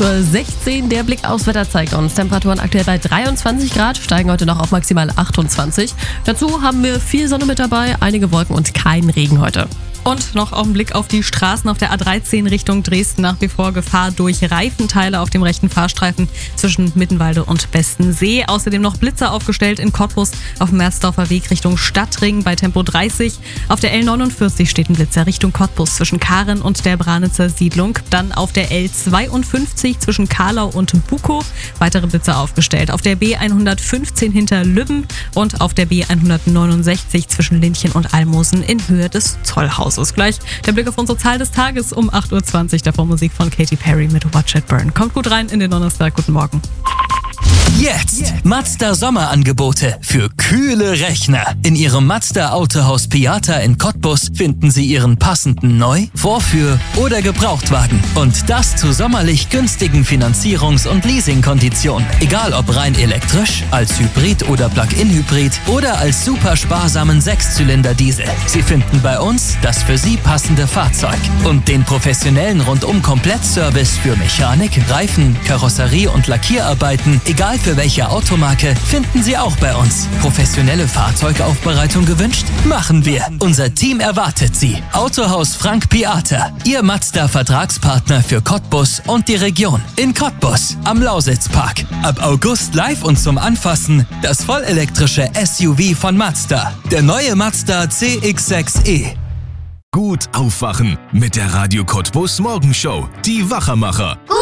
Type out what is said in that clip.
8:16 Uhr. Der Blick aufs Wetter zeigt uns Temperaturen aktuell bei 23 Grad, steigen heute noch auf maximal 28. Dazu haben wir viel Sonne mit dabei, einige Wolken und kein Regen heute. Und noch ein Blick auf die Straßen auf der A13 Richtung Dresden. Nach wie vor Gefahr durch Reifenteile auf dem rechten Fahrstreifen zwischen Mittenwalde und Bestensee. Außerdem noch Blitzer aufgestellt in Cottbus auf dem Merzdorfer Weg Richtung Stadtring bei Tempo 30. Auf der L49 steht ein Blitzer Richtung Cottbus zwischen Karen und der Branitzer Siedlung. Dann auf der L52 zwischen Kahlau und Bukow weitere Blitzer aufgestellt. Auf der B115 hinter Lübben und auf der B169 zwischen Linchen und Almosen in Höhe des Zollhauses. Gleich der Blick auf unsere Zahl des Tages um 8:20 Uhr. Davor Musik von Katy Perry mit Watch It Burn. Kommt gut rein in den Donnerstag. Guten Morgen. Jetzt Mazda Sommerangebote für kühle Rechner. In Ihrem Mazda Autohaus Piata in Cottbus finden Sie Ihren passenden Neu-, Vorführ- oder Gebrauchtwagen. Und das zu sommerlich günstigen Finanzierungs- und Leasingkonditionen. Egal ob rein elektrisch, als Hybrid oder Plug-in-Hybrid oder als super sparsamen 6-Zylinder-Diesel. Sie finden bei uns das für Sie passende Fahrzeug. Und den professionellen Rundum-Komplettservice für Mechanik, Reifen, Karosserie und Lackierarbeiten, egal für welche Automarke, finden Sie auch bei uns. Professionelle Fahrzeugaufbereitung gewünscht? Machen wir. Unser Team erwartet Sie. Autohaus Frank Piata, Ihr Mazda-Vertragspartner für Cottbus und die Region. In Cottbus, am Lausitzpark. Ab August live und zum Anfassen das vollelektrische SUV von Mazda. Der neue Mazda CX-6e. Gut aufwachen mit der Radio Cottbus Morgenshow. Die Wachermacher.